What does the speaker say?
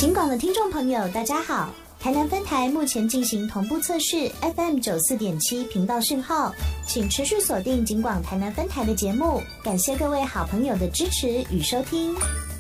警广的听众朋友，大家好。台南分台目前进行同步测试 FM 94.7频道讯号，请持续锁定警广台南分台的节目。感谢各位好朋友的支持与收听。